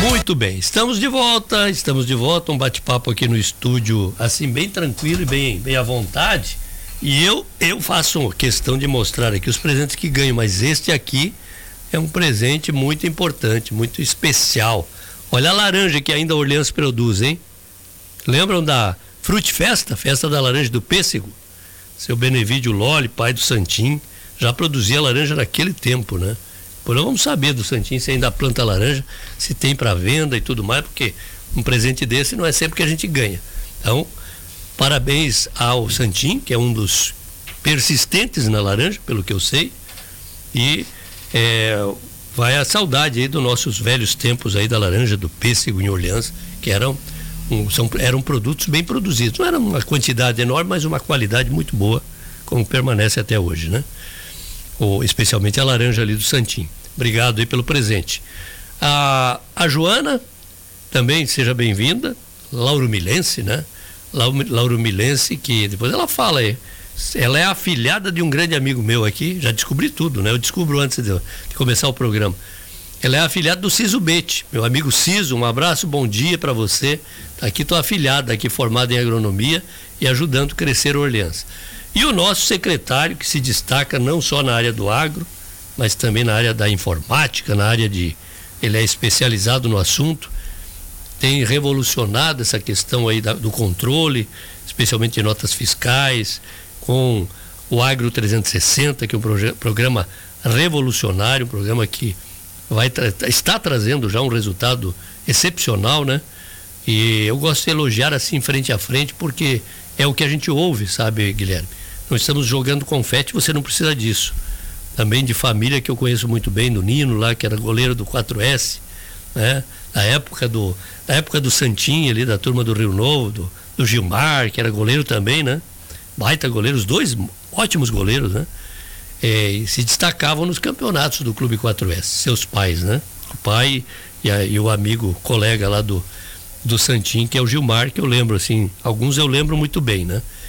Muito bem, estamos de volta, um bate-papo aqui no estúdio, assim, bem tranquilo e bem à vontade. E eu faço questão de mostrar aqui os presentes que ganho, mas este aqui é um presente muito importante, muito especial. Olha a laranja que ainda a Orleans produz, hein? Lembram da Frutfesta, festa da laranja do pêssego? Seu Benevídio Lolli, pai do Santim, já produzia laranja naquele tempo, né? Por não vamos saber do Santim se ainda planta laranja, se tem para venda e tudo mais, porque um presente desse não é sempre que a gente ganha. Então, parabéns ao Santim, que é um dos persistentes na laranja, pelo que eu sei, e vai a saudade aí dos nossos velhos tempos aí da laranja do pêssego em Orleans, que eram produtos bem produzidos. Não era uma quantidade enorme, mas uma qualidade muito boa, como permanece até hoje, né? Especialmente a laranja ali do Santim. Obrigado aí pelo presente. A Joana, também seja bem-vinda. Lauro Milense, né? Lauro Milense, que depois ela fala aí. Ela é afilhada de um grande amigo meu aqui, já descobri tudo, né? Eu descubro antes de começar o programa. Ela é afilhada do Ciso Bete, meu amigo Ciso, um abraço, bom dia para você. Tá aqui, tua afilhada aqui, formada em agronomia e ajudando a crescer Orleans. E o nosso secretário, que se destaca não só na área do agro, mas também na área da informática, ele é especializado no assunto, tem revolucionado essa questão aí do controle, especialmente de notas fiscais, com o Agro 360, que é um programa revolucionário, um programa que está trazendo já um resultado excepcional, né? E eu gosto de elogiar assim frente a frente, porque é o que a gente ouve, sabe, Guilherme? Não estamos jogando confete, você não precisa disso. Também de família que eu conheço muito bem, do Nino lá, que era goleiro do 4S, né? Da época do Santinho ali, da turma do Rio Novo, do Gilmar, que era goleiro também, né? Baita goleiro, os dois ótimos goleiros, né? E se destacavam nos campeonatos do Clube 4S, seus pais, né? O pai e o amigo, colega lá do Santinho, que é o Gilmar, que eu lembro, assim, alguns eu lembro muito bem, né?